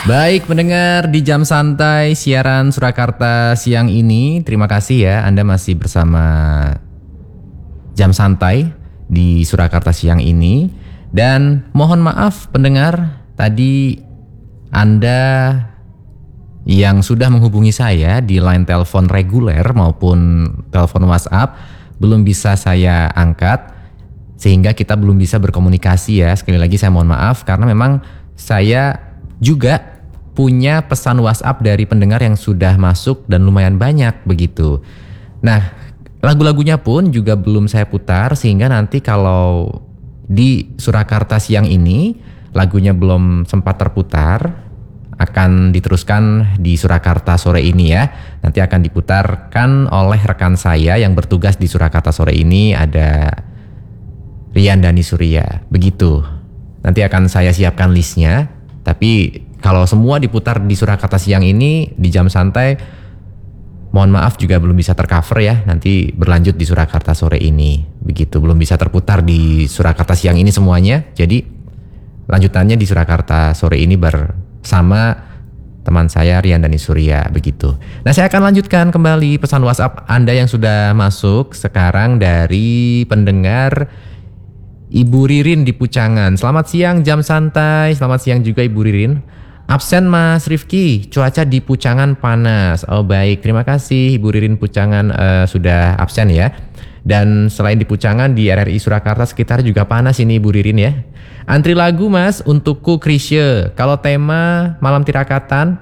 Baik pendengar di jam santai siaran Surakarta siang ini, terima kasih ya Anda masih bersama jam santai di Surakarta siang ini. Dan mohon maaf pendengar, tadi Anda yang sudah menghubungi saya di line telepon reguler maupun telepon WhatsApp belum bisa saya angkat, sehingga kita belum bisa berkomunikasi ya. Sekali lagi saya mohon maaf karena memang saya juga punya pesan WhatsApp dari pendengar yang sudah masuk dan lumayan banyak begitu. Nah, lagu-lagunya pun juga belum saya putar, sehingga nanti kalau di Surakarta siang ini lagunya belum sempat terputar, akan diteruskan di Surakarta sore ini ya. Nanti akan diputarkan oleh rekan saya yang bertugas di Surakarta sore ini, ada Rian Dani Surya. Begitu. Nanti akan saya siapkan listnya. Tapi kalau semua diputar di Surakarta siang ini di jam santai, mohon maaf juga belum bisa tercover ya. Nanti berlanjut di Surakarta sore ini. Begitu, belum bisa terputar di Surakarta siang ini semuanya. Jadi lanjutannya di Surakarta sore ini bersama teman saya Rian Dani Surya begitu. Nah, saya akan lanjutkan kembali pesan WhatsApp Anda yang sudah masuk sekarang dari pendengar Ibu Ririn di Pucangan. Selamat siang jam santai. Selamat siang juga Ibu Ririn. Absen Mas Rifki, cuaca di Pucangan panas. Oh baik, terima kasih Ibu Ririn Pucangan sudah absen ya. Dan selain di Pucangan, di RRI Surakarta sekitar juga panas ini Ibu Ririn ya. Antri lagu Mas untukku Krisye. Kalau tema Malam Tirakatan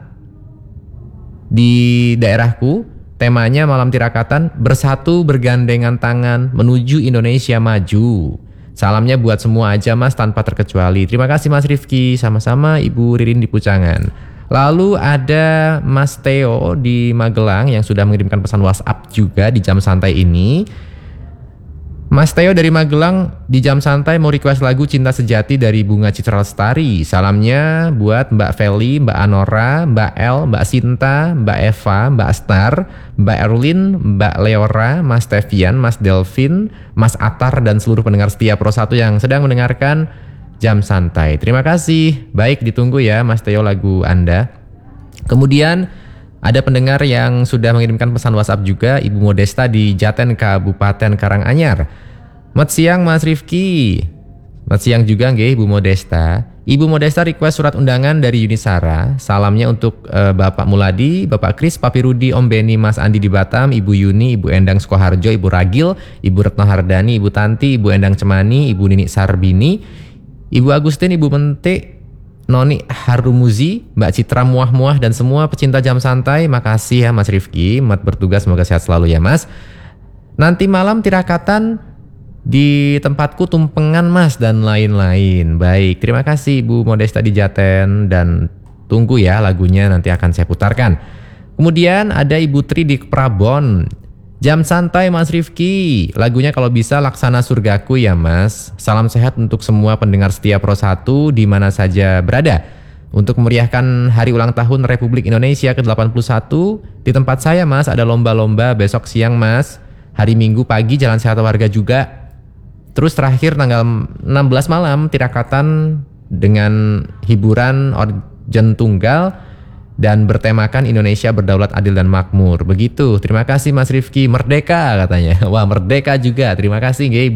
di daerahku, temanya Malam Tirakatan bersatu bergandengan tangan menuju Indonesia maju. Salamnya buat semua aja Mas tanpa terkecuali. Terima kasih Mas Rifki, sama-sama Ibu Ririn di Pucangan. Lalu ada Mas Theo di Magelang yang sudah mengirimkan pesan WhatsApp juga di jam santai ini. Mas Theo dari Magelang di jam santai mau request lagu Cinta Sejati dari Bunga Citra Lestari. Salamnya buat Mbak Feli, Mbak Anora, Mbak El, Mbak Sinta, Mbak Eva, Mbak Astar, Mbak Erlin, Mbak Leora, Mas Tevian, Mas Delvin, Mas Atar, dan seluruh pendengar setia Pro 1 yang sedang mendengarkan jam santai. Terima kasih. Baik, ditunggu ya Mas Theo lagu Anda. Kemudian ada pendengar yang sudah mengirimkan pesan WhatsApp juga, Ibu Modesta di Jaten, Kabupaten Karanganyar. Selamat siang Mas Rifki. Selamat siang juga nggih Ibu Modesta. Ibu Modesta request surat undangan dari Yunisara. Salamnya untuk Bapak Muladi, Bapak Kris, Papi Rudi, Om Beni, Mas Andi di Batam, Ibu Yuni, Ibu Endang Sukoharjo, Ibu Ragil, Ibu Retno Hardani, Ibu Tanti, Ibu Endang Cemani, Ibu Nini Sarbini, Ibu Agustin, Ibu Mente, Noni Harumuzi, Mbak Citra Muah-Muah, dan semua pecinta jam santai. Makasih ya Mas Rifki, mat bertugas, semoga sehat selalu ya Mas. Nanti malam tirakatan di tempatku tumpengan Mas, dan lain-lain. Baik, terima kasih Ibu Modesta di Jaten, dan tunggu ya lagunya nanti akan saya putarkan. Kemudian ada Ibu Tri di Prabon. Jam santai Mas Rifki, lagunya kalau bisa Laksana Surgaku ya Mas. Salam sehat untuk semua pendengar setia Pro 1 di mana saja berada. Untuk memeriahkan hari ulang tahun Republik Indonesia ke-81, di tempat saya Mas ada lomba-lomba besok siang Mas. Hari Minggu pagi Jalan Sehat Warga juga. Terus terakhir tanggal 16 malam tirakatan dengan hiburan organ tunggal dan bertemakan Indonesia berdaulat, adil, dan makmur. Begitu. Terima kasih Mas Rifki. Merdeka katanya. Wah, merdeka juga. Terima kasih nggih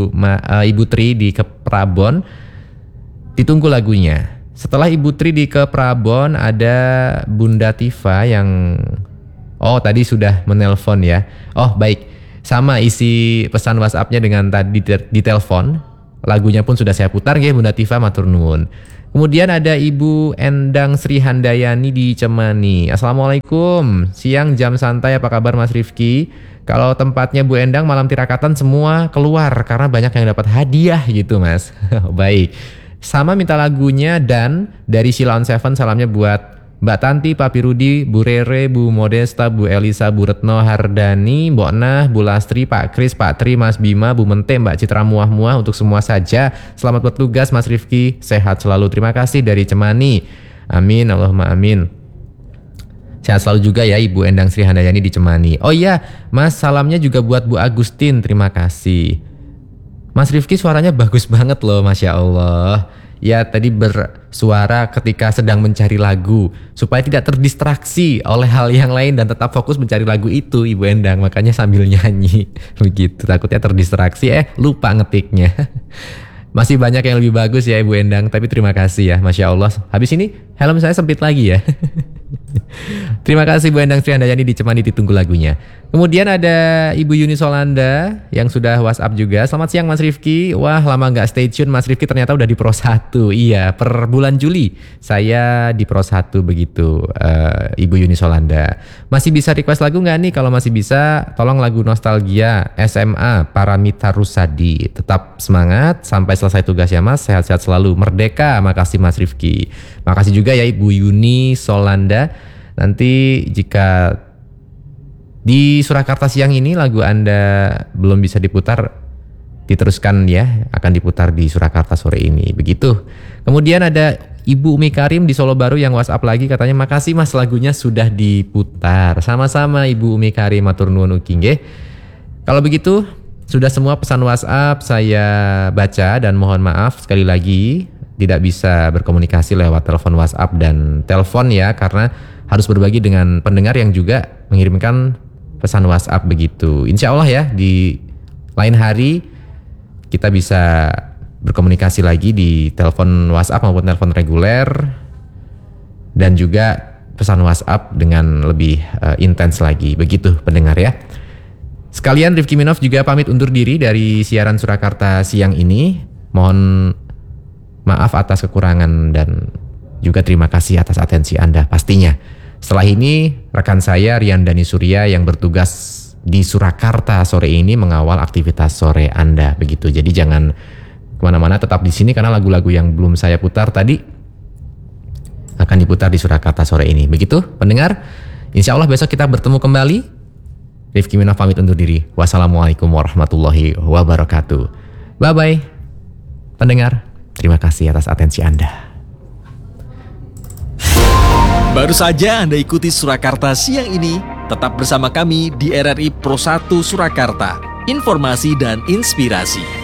Ibu Tri di Keprabon. Ditunggu lagunya. Setelah Ibu Tri di Keprabon ada Bunda Tifa yang tadi sudah menelpon ya. Oh, baik. Sama isi pesan WhatsApp-nya dengan tadi di telepon. Lagunya pun sudah saya putar nggih Bunda Tifa, matur nuwun. Kemudian ada Ibu Endang Sri Handayani di Cemani. Assalamualaikum. Siang jam santai, apa kabar Mas Rifki? Kalau tempatnya Bu Endang malam tirakatan semua keluar karena banyak yang dapat hadiah gitu Mas. Baik. Sama minta lagunya dan dari Sheila on Seven, salamnya buat Mbak Tanti, Papi Rudi, Bu Rere, Bu Modesta, Bu Elisa, Bu Retno Hardani, Mbok Nah, Bu Lastri, Pak Kris, Pak Tri, Mas Bima, Bu Mente, Mbak Citra Muah-Muah, untuk semua saja. Selamat bertugas Mas Rifki, sehat selalu. Terima kasih dari Cemani. Amin, Allahumma amin. Sehat selalu juga ya Ibu Endang Sri Handayani di Cemani. Oh iya, Mas, salamnya juga buat Bu Agustin, terima kasih. Mas Rifki suaranya bagus banget loh, Masya Allah. ya tadi bersuara ketika sedang mencari lagu supaya tidak terdistraksi oleh hal yang lain dan tetap fokus mencari lagu itu Ibu Endang, makanya sambil nyanyi begitu, takutnya terdistraksi lupa ngetiknya. Masih banyak yang lebih bagus ya Ibu Endang, tapi terima kasih ya, Masya Allah. Habis ini helm saya sempit lagi ya. Terima kasih Bu Endang Sri Handayani di Cemani, ditunggu lagunya. Kemudian ada Ibu Yuni Solanda yang sudah WhatsApp juga. Selamat siang Mas Rifki. Wah, lama nggak stay tune Mas Rifki, ternyata udah di Pro 1. Iya, per bulan Juli saya di Pro 1 begitu. Ibu Yuni Solanda. Masih bisa request lagu nggak nih? Kalau masih bisa, tolong lagu Nostalgia SMA Paramita Rusadi. Tetap semangat sampai selesai tugas ya Mas. Sehat-sehat selalu. Merdeka. Makasih Mas Rifki. Makasih juga ya Ibu Yuni Solanda. Nanti jika di Surakarta siang ini lagu Anda belum bisa diputar, diteruskan ya, akan diputar di Surakarta sore ini. Begitu. Kemudian ada Ibu Umi Karim di Solo Baru yang WhatsApp lagi, katanya makasih Mas, lagunya sudah diputar. Sama-sama Ibu Umi Karim, matur nuwun ugi nggih. Kalau begitu sudah semua pesan WhatsApp saya baca dan mohon maaf sekali lagi tidak bisa berkomunikasi lewat telepon WhatsApp dan telepon ya, karena harus berbagi dengan pendengar yang juga mengirimkan pesan WhatsApp begitu. Insya Allah ya di lain hari kita bisa berkomunikasi lagi di telepon WhatsApp maupun telepon reguler dan juga pesan WhatsApp dengan lebih intens lagi begitu pendengar ya. Sekalian Rifki Minov juga pamit undur diri dari siaran Surakarta siang ini. Mohon maaf atas kekurangan dan juga terima kasih atas atensi Anda pastinya. Setelah ini rekan saya Rian Dani Surya yang bertugas di Surakarta sore ini mengawal aktivitas sore Anda begitu. Jadi jangan kemana-mana, tetap di sini karena lagu-lagu yang belum saya putar tadi akan diputar di Surakarta sore ini. Begitu pendengar. Insya Allah besok kita bertemu kembali. Rifki Minov pamit undur diri. Wassalamualaikum warahmatullahi wabarakatuh. Bye bye pendengar. Terima kasih atas atensi Anda. Baru saja Anda ikuti Surakarta siang ini. Tetap bersama kami di RRI Pro 1 Surakarta. Informasi dan inspirasi.